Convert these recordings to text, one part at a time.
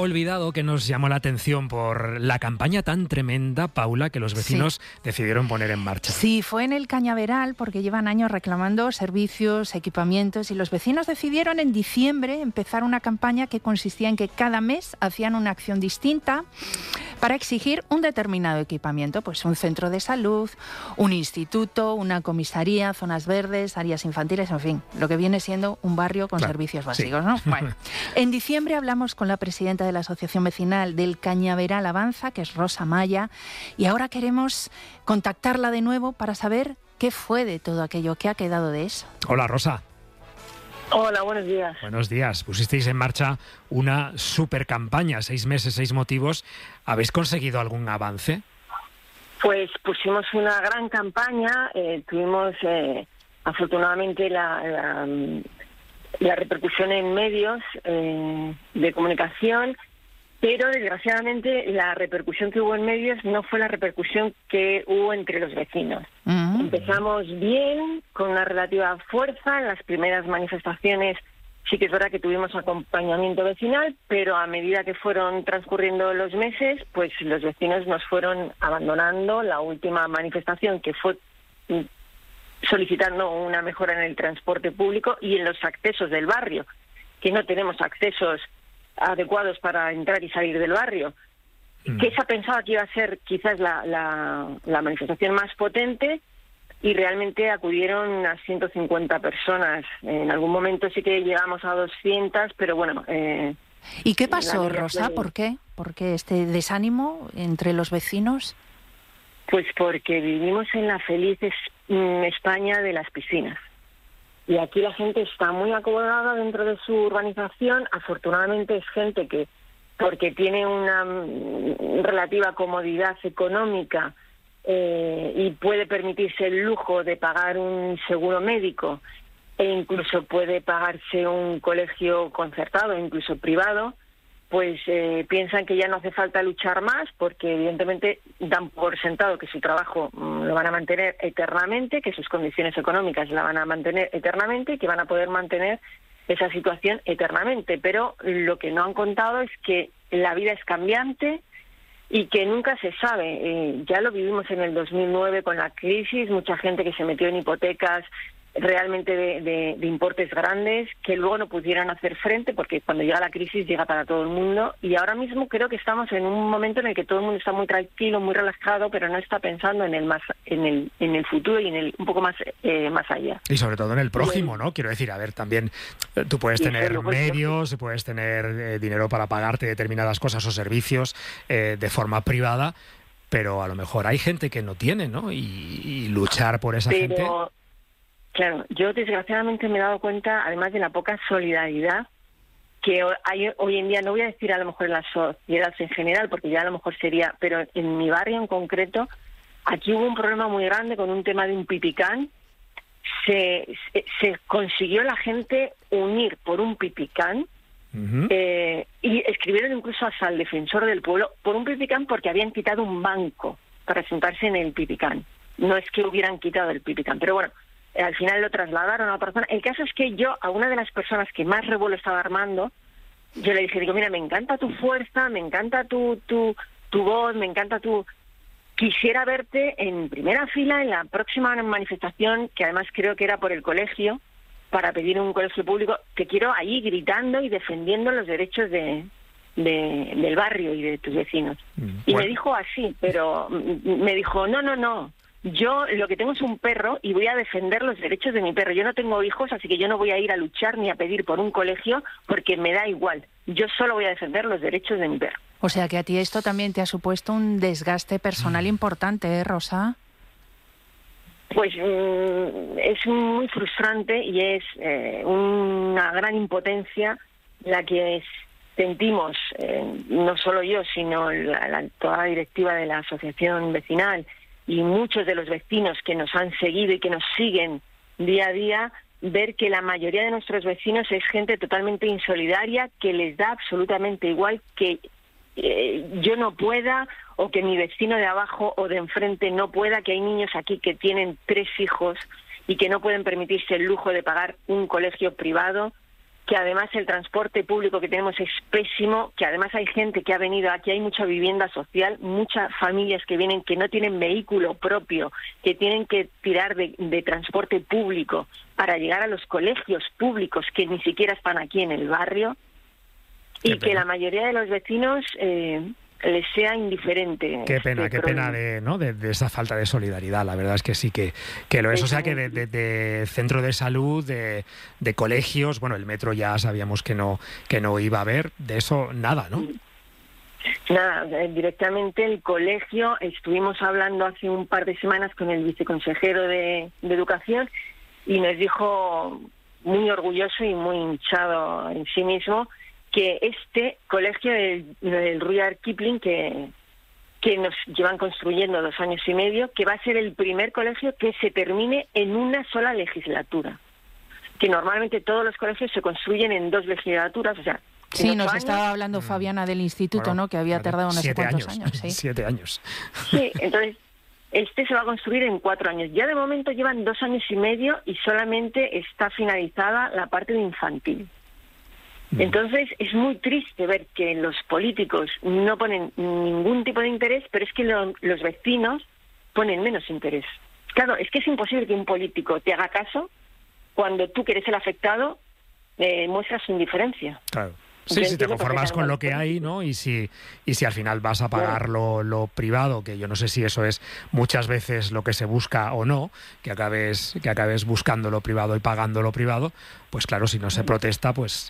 olvidado que nos llamó la atención por la campaña tan tremenda, Paula, que los vecinos decidieron poner en marcha. Sí, fue en el Cañaveral, porque llevan años reclamando servicios, equipamientos, y los vecinos decidieron en diciembre empezar una campaña que consistía en que cada mes hacían una acción distinta para exigir un determinado equipamiento, pues un centro de salud, un instituto, una comisaría, zonas verdes, áreas infantiles, en fin, lo que viene siendo un barrio con servicios básicos, ¿no? Bueno, en diciembre hablamos con la presidenta de la Asociación Vecinal del Cañaveral Avanza, que es Rosa Maya, y ahora queremos contactarla de nuevo para saber qué fue de todo aquello, qué ha quedado de eso. Hola, Rosa. Hola, buenos días. Buenos días. Pusisteis en marcha una super campaña, 6 meses, 6 motivos. ¿Habéis conseguido algún avance? Pues pusimos una gran campaña, tuvimos afortunadamente la repercusión en medios de comunicación, pero desgraciadamente la repercusión que hubo en medios no fue la repercusión que hubo entre los vecinos. Empezamos bien, con una relativa fuerza. En las primeras manifestaciones sí que es verdad que tuvimos acompañamiento vecinal, pero a medida que fueron transcurriendo los meses, pues los vecinos nos fueron abandonando. La última manifestación, que fue solicitando una mejora en el transporte público y en los accesos del barrio, que no tenemos accesos adecuados para entrar y salir del barrio, que esa pensaba que iba a ser quizás la manifestación más potente, y realmente acudieron unas 150 personas. En algún momento sí que llegamos a 200, pero bueno... ¿Y qué pasó, Rosa? ¿Por qué? ¿Por qué este desánimo entre los vecinos? Pues porque vivimos en la feliz España de las piscinas. Y aquí la gente está muy acomodada dentro de su urbanización. Afortunadamente es gente que, porque tiene una relativa comodidad económica y puede permitirse el lujo de pagar un seguro médico, e incluso puede pagarse un colegio concertado, incluso privado, pues piensan que ya no hace falta luchar más, porque evidentemente dan por sentado que su trabajo lo van a mantener eternamente, que sus condiciones económicas la van a mantener eternamente y que van a poder mantener esa situación eternamente. Pero lo que no han contado es que la vida es cambiante y que nunca se sabe. Ya lo vivimos en el 2009 con la crisis, mucha gente que se metió en hipotecas realmente de importes grandes, que luego no pudieran hacer frente, porque cuando llega la crisis llega para todo el mundo. Y ahora mismo creo que estamos en un momento en el que todo el mundo está muy tranquilo, muy relajado, pero no está pensando en el futuro y en el un poco más allá. Y sobre todo en el prójimo, ¿no? Quiero decir, a ver, también tú puedes tener medios, puedes tener dinero para pagarte determinadas cosas o servicios de forma privada, pero a lo mejor hay gente que no tiene, ¿no? Y luchar por esa gente... Claro, yo desgraciadamente me he dado cuenta, además de la poca solidaridad que hay hoy en día, no voy a decir a lo mejor en la sociedad en general, porque ya a lo mejor sería, pero en mi barrio en concreto, aquí hubo un problema muy grande con un tema de un pipicán. Se consiguió la gente unir por un pipicán, y escribieron incluso hasta al defensor del pueblo por un pipicán, porque habían quitado un banco para sentarse en el pipicán. No es que hubieran quitado el pipicán, pero bueno, al final lo trasladaron a otra persona. El caso es que yo, a una de las personas que más revuelo estaba armando, yo le dije, mira, me encanta tu fuerza, me encanta tu voz, me encanta tu... Quisiera verte en primera fila en la próxima manifestación, que además creo que era por el colegio, para pedir un colegio público. Te quiero ahí gritando y defendiendo los derechos del barrio y de tus vecinos. Y me dijo así, pero me dijo, no. Yo lo que tengo es un perro y voy a defender los derechos de mi perro. Yo no tengo hijos, así que yo no voy a ir a luchar ni a pedir por un colegio, porque me da igual. Yo solo voy a defender los derechos de mi perro. O sea que a ti esto también te ha supuesto un desgaste personal importante, Rosa? Pues es muy frustrante y es una gran impotencia la que sentimos, no solo yo, sino toda la directiva de la asociación vecinal, y muchos de los vecinos que nos han seguido y que nos siguen día a día, ver que la mayoría de nuestros vecinos es gente totalmente insolidaria, que les da absolutamente igual que yo no pueda, o que mi vecino de abajo o de enfrente no pueda, que hay niños aquí que tienen 3 hijos y que no pueden permitirse el lujo de pagar un colegio privado, que además el transporte público que tenemos es pésimo, que además hay gente que ha venido aquí, hay mucha vivienda social, muchas familias que vienen que no tienen vehículo propio, que tienen que tirar de transporte público para llegar a los colegios públicos que ni siquiera están aquí en el barrio, y que la mayoría de los vecinos les sea indiferente. Qué pena de esa falta de solidaridad. La verdad es que sí que lo es. O sea que de centro de salud, de colegios, bueno, el metro ya sabíamos que no iba a haber, de eso nada, ¿no? Nada, directamente el colegio, estuvimos hablando hace un par de semanas con el viceconsejero de Educación y nos dijo, muy orgulloso y muy hinchado en sí mismo, que este colegio, el Rudyard Kipling, que nos llevan construyendo 2 años y medio, que va a ser el primer colegio que se termine en una sola legislatura. Que normalmente todos los colegios se construyen en 2 legislaturas, o sea... Sí, nos estaba hablando Fabiana del instituto, ¿no? Que había tardado no sé cuántos años. Sí. 7 años. Sí, entonces... Este se va a construir en 4 años. Ya de momento llevan 2 años y medio y solamente está finalizada la parte de infantil. Entonces es muy triste ver que los políticos no ponen ningún tipo de interés, pero es que los vecinos ponen menos interés. Claro, es que es imposible que un político te haga caso cuando tú, que eres el afectado, muestras su indiferencia. Claro. Sí, si te conformas con lo que hay, ¿no? Y si al final vas a pagar lo privado, que yo no sé si eso es muchas veces lo que se busca o no, que acabes buscando lo privado y pagando lo privado, pues claro, si no se protesta, pues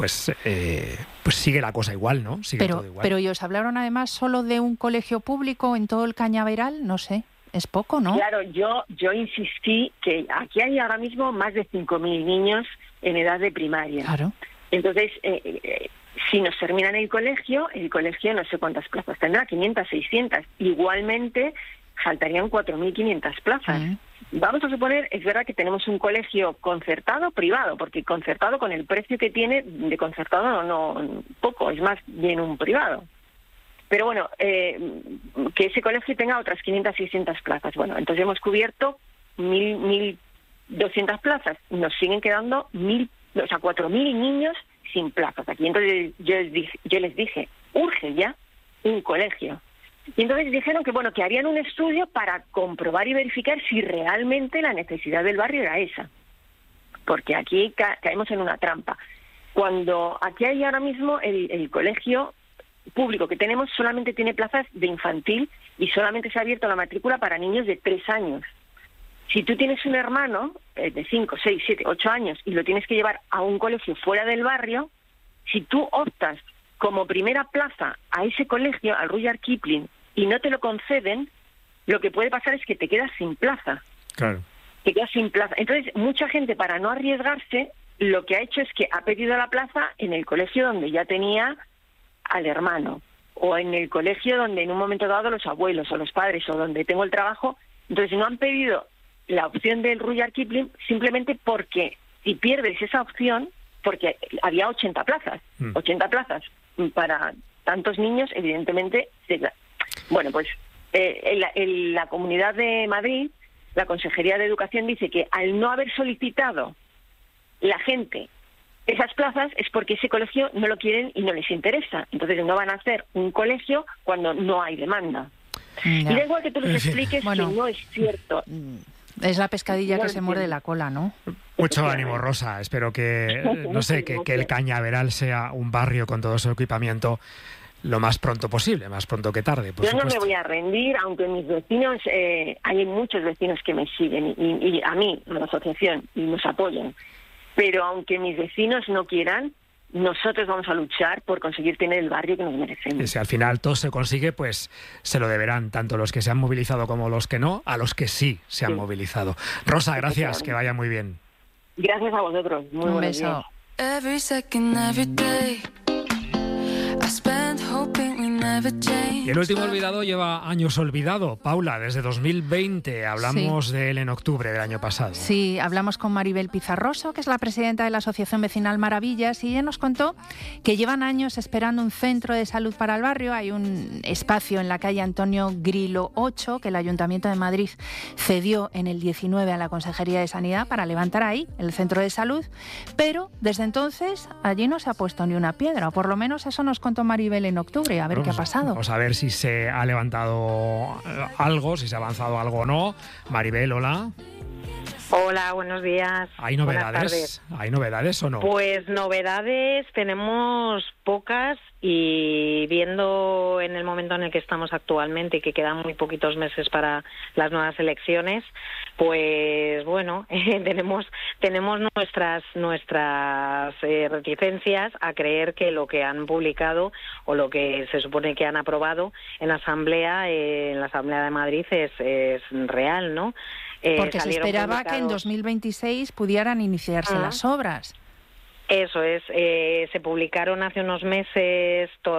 sigue la cosa igual, ¿no? Sigue todo igual. Pero ¿y os hablaron además solo de un colegio público en todo el Cañaveral? No sé, es poco, ¿no? Claro, yo insistí que aquí hay ahora mismo más de 5.000 niños en edad de primaria. Claro. Entonces, si nos terminan el colegio no sé cuántas plazas tendrá, 500, 600. Igualmente, faltarían 4.500 plazas. Vamos a suponer, es verdad que tenemos un colegio concertado, privado, porque concertado con el precio que tiene, de concertado no poco, es más bien un privado. Pero bueno, que ese colegio tenga otras 500, 600 plazas. Bueno, entonces hemos cubierto 1.200 plazas. Nos siguen quedando 4.000 niños sin plazas aquí. Entonces yo les dije, urge ya un colegio. Y entonces dijeron que harían un estudio para comprobar y verificar si realmente la necesidad del barrio era esa. Porque aquí caemos en una trampa. Cuando aquí hay ahora mismo el colegio público que tenemos solamente tiene plazas de infantil y solamente se ha abierto la matrícula para niños de 3 años. Si tú tienes un hermano de 5, 6, 7, 8 años y lo tienes que llevar a un colegio fuera del barrio, si tú optas como primera plaza a ese colegio, al Rudyard Kipling, y no te lo conceden, lo que puede pasar es que te quedas sin plaza. Claro. Te quedas sin plaza. Entonces, mucha gente, para no arriesgarse, lo que ha hecho es que ha pedido la plaza en el colegio donde ya tenía al hermano, o en el colegio donde en un momento dado los abuelos o los padres, o donde tengo el trabajo. Entonces, no han pedido la opción del Rudyard Kipling simplemente porque si pierdes esa opción, porque había 80 plazas, 80 plazas para tantos niños, evidentemente, bueno, pues en la Comunidad de Madrid, la Consejería de Educación dice que al no haber solicitado la gente esas plazas es porque ese colegio no lo quieren y no les interesa. Entonces no van a hacer un colegio cuando no hay demanda. Y da igual que tú les expliques que no es cierto. Es la pescadilla que se muerde la cola, ¿no? Mucho ánimo, Rosa. Espero que, no sé, que el Cañaveral sea un barrio con todo su equipamiento lo más pronto posible, más pronto que tarde, por supuesto. Yo no me voy a rendir, aunque mis vecinos, hay muchos vecinos que me siguen y a mí, a la asociación, y nos apoyan. Pero aunque mis vecinos no quieran, nosotros vamos a luchar por conseguir tener el barrio que nos merecemos. Y si al final todo se consigue, pues se lo deberán tanto los que se han movilizado como los que no, a los que sí se han movilizado. Rosa, gracias, que vaya muy bien. Gracias a vosotros. Muy Un buenos beso. días. Every second, every day, I spend hoping we never Y el último olvidado lleva años olvidado. Paula, desde 2020 hablamos de él en octubre del año pasado. Sí, hablamos con Maribel Pizarroso, que es la presidenta de la Asociación Vecinal Maravillas, y ella nos contó que llevan años esperando un centro de salud para el barrio. Hay un espacio en la calle Antonio Grilo 8 que el Ayuntamiento de Madrid cedió en el 19 a la Consejería de Sanidad para levantar ahí el centro de salud, pero desde entonces allí no se ha puesto ni una piedra, o por lo menos eso nos contó Maribel en octubre. A ver qué ha pasado. Vamos a ver si se ha levantado algo, si se ha avanzado algo o no. Maribel, hola. Hola, buenos días. ¿Hay novedades? ¿Hay novedades o no? Pues novedades tenemos pocas, y viendo en el momento en el que estamos actualmente y que quedan muy poquitos meses para las nuevas elecciones, pues bueno, tenemos nuestras reticencias a creer que lo que han publicado o lo que se supone que han aprobado en la Asamblea de Madrid es real, ¿no? Porque se esperaba que en 2026 pudieran iniciarse las obras. Eso es, se publicaron hace unos meses